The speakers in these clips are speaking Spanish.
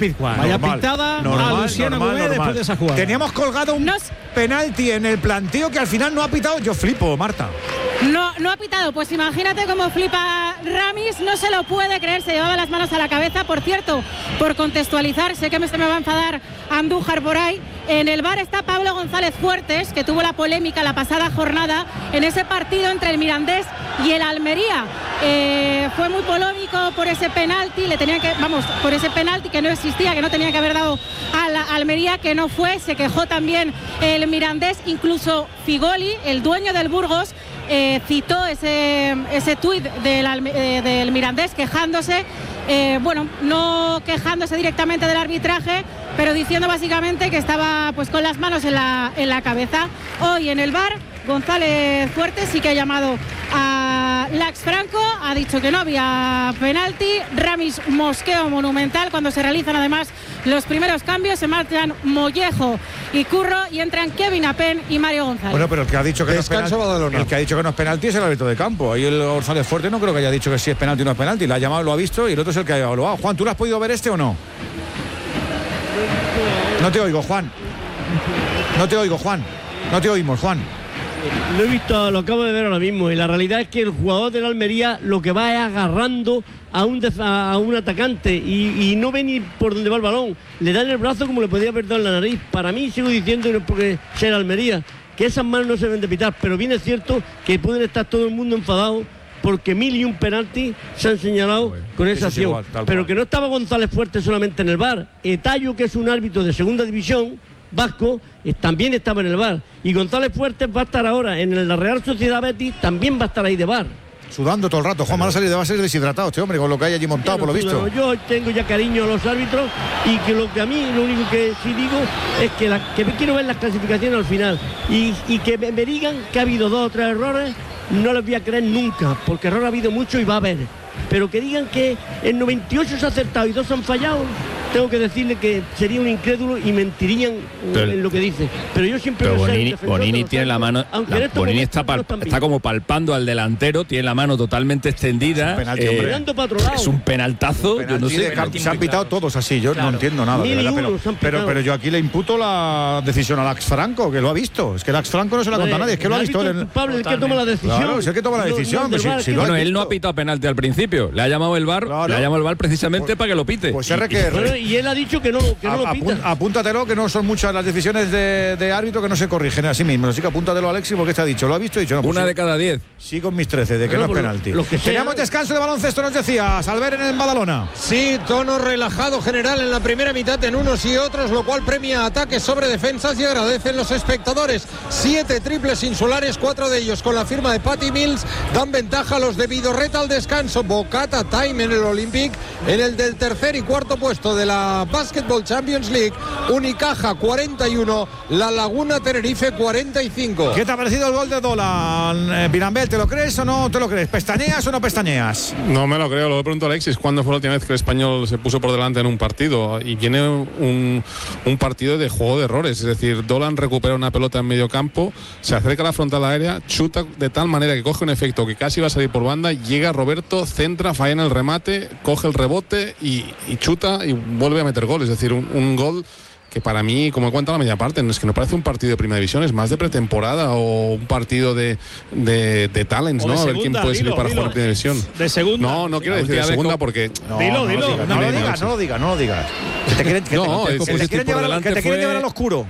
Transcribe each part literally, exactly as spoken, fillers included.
Pizjuán. Vaya pintada a Luciano Gómez después de esa jugada. Teníamos colgado un Nos... penalti en el planteo que al final no ha pitado. Yo flipo, Marta. No, no ha pitado, pues imagínate cómo flipa Ramis, no se lo puede creer, se llevaba las manos a la cabeza. Por cierto, por contextualizar, sé que me, se me va a enfadar Andújar por ahí, en el V A R está Pablo González Fuertes, que tuvo la polémica la pasada jornada en ese partido entre el Mirandés y el Almería. Eh, fue muy polémico por ese penalti, le tenían que, vamos, por ese penalti que no existía, que no tenía que haber dado a la Almería, que no fue, se quejó también el Mirandés, incluso Figoli, el dueño del Burgos, Eh, citó ese, ese tuit del, eh, del Mirandés quejándose, eh, bueno, no quejándose directamente del arbitraje, pero diciendo básicamente que estaba pues con las manos en la, en la cabeza. Hoy en el V A R, González Fuertes sí que ha llamado a Lax Franco, ha dicho que no había penalti. Ramis mosqueo monumental cuando se realizan además los primeros cambios, se marchan Mollejo y Curro y entran Kevin Apen y Mario González. Bueno, pero el que ha dicho que Descanso no es penalti, el que ha dicho que no es penalti es el árbitro de campo. Ahí el González Fuerte no creo que haya dicho que sí es penalti o no es penalti. La ha llamado, lo ha visto y el otro es el que ha evaluado. Juan, ¿tú lo has podido ver este o no? No te oigo, Juan. No te oigo, Juan. No te oímos, Juan. Lo he visto, lo acabo de ver ahora mismo, y la realidad es que el jugador de la Almería lo que va es agarrando a un, a un atacante y, y no ve ni por dónde va el balón, le da en el brazo como le podía haber dado en la nariz. Para mí, sigo diciendo, y no es porque sea la Almería, que esas manos no se deben de pitar, pero bien es cierto que pueden estar todo el mundo enfadado porque mil y un penalti se han señalado bueno, con esa acción, igual, pero cual. Que no estaba González Fuerte solamente en el V A R, Etayo, que es un árbitro de segunda división vasco, también estaba en el V A R, y González Fuertes va a estar ahora en la Real Sociedad Betis, también va a estar ahí de V A R. Sudando todo el rato, Juan, va a salir de base deshidratado este hombre con lo que hay allí montado, por lo visto. Yo tengo ya cariño a los árbitros, y que lo que a mí, lo único que sí digo es que, la, que quiero ver las clasificaciones al final, y, y que me, me digan que ha habido dos o tres errores, no les voy a creer nunca, porque error ha habido mucho y va a haber. Pero que digan que en noventa y ocho se ha acertado y dos han fallado, tengo que decirle que sería un incrédulo y mentirían pero, en lo que dice. Pero yo siempre pero Bonini, Bonini tiene la mano, la, Bonini está, pal, está como palpando al delantero, tiene la mano totalmente extendida. Es un, penalti, eh, es un penaltazo. Penalti yo no sé, penalti se han pitado claro. todos así, yo claro. no entiendo nada. De verdad, pero, pero, pero yo aquí le imputo la decisión a Lax Franco, que lo ha visto. Es que Lax Franco no se la conta a nadie, es que lo ha visto. El culpable, el que toma la decisión. Claro, es el que toma la decisión. No, no, si, si bueno, él no ha pitado penalti al principio, le ha llamado el V A R, claro. le ha llamado el V A R precisamente pues, para que lo pite. Pues R que R. Y él ha dicho que no. Que no lo pita. Apúntatelo, que no son muchas las decisiones de, de árbitro que no se corrigen a sí mismos. Así que apúntatelo, Alexis, porque te ha dicho. ¿Lo ha visto? Dicho, no, pues una sí, de cada diez. Sí, con mis trece, de que bueno, no es penalti. Lo que Teníamos descanso de baloncesto, nos decías, al ver en el Badalona. Sí, tono relajado general en la primera mitad en unos y otros, lo cual premia ataques sobre defensas y agradecen los espectadores. Siete triples insulares, cuatro de ellos con la firma de Patty Mills, dan ventaja a los de Vidorreta al descanso. Bocata Time en el Olympic, en el del tercer y cuarto puesto de la Basketball Champions League, Unicaja cuarenta y uno, La Laguna Tenerife cuarenta y cinco. ¿Qué te ha parecido el gol de Dolan, eh, Pirambel? ¿Te lo crees o no te lo crees? ¿Pestañeas o no pestañeas? No me lo creo, lo pregunto a Alexis, ¿cuándo fue la última vez que el Español se puso por delante en un partido? Y viene un, un partido de juego de errores, es decir, Dolan recupera una pelota en medio campo, se acerca a la frontal aérea, chuta de tal manera que coge un efecto que casi va a salir por banda, llega Roberto, centra, falla en el remate, coge el rebote y, y chuta y vuelve a meter gol, es decir, un, un gol que para mí, como cuenta la media parte, es que no parece un partido de primera división, es más de pretemporada o un partido de, de, de talents, ¿no? De segunda, a ver quién puede salir para dilo. jugar en primera división. De segunda. No, no quiero decir de segunda porque... No, dilo, dilo. No, no, no lo digas, no lo digas, no lo digas. Que te quieren, que no, te, que te, que te quieren, llevar, que te quieren llevar al oscuro.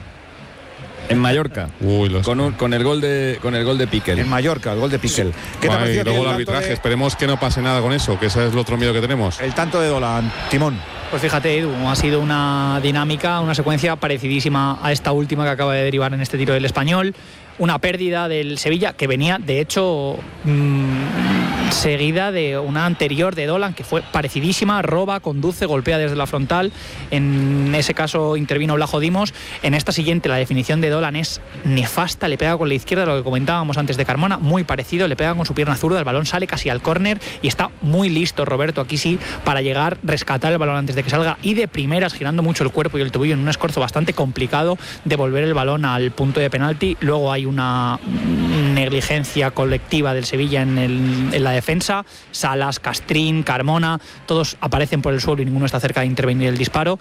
En Mallorca. Uy, los... con, un, con el gol de con el gol de Piquel. En Mallorca, el gol de Piquel. ¿Qué te Ay, y luego el arbitraje, de... esperemos que no pase nada con eso, que ese es el otro miedo que tenemos. El tanto de Dolan, Timón. Pues fíjate, Edu, ha sido una dinámica, una secuencia parecidísima a esta última que acaba de derivar en este tiro del Español. Una pérdida del Sevilla que venía, de hecho, mmm, seguida de una anterior de Dolan que fue parecidísima, roba, conduce, golpea desde la frontal. En ese caso intervino Blajo Dimos. En esta siguiente la definición de Dolan es nefasta, le pega con la izquierda, lo que comentábamos antes de Carmona, muy parecido, le pega con su pierna zurda, el balón sale casi al córner y está muy listo Roberto aquí sí para llegar, rescatar el balón antes de que salga y de primeras, girando mucho el cuerpo y el tobillo en un escorzo bastante complicado, devolver el balón al punto de penalti. Luego hay una negligencia colectiva del Sevilla en, el, en la defensa. Salas, Castrín, Carmona, todos aparecen por el suelo y ninguno está cerca de intervenir el disparo.